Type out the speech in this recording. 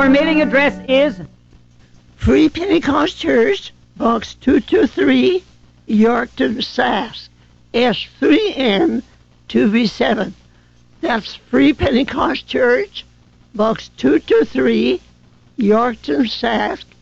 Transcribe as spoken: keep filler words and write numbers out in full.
Our mailing address is Free Pentecost Church, Box two two three, Yorkton, Sask, S three N two V seven. That's Free Pentecost Church, Box two two three, Yorkton, Sask,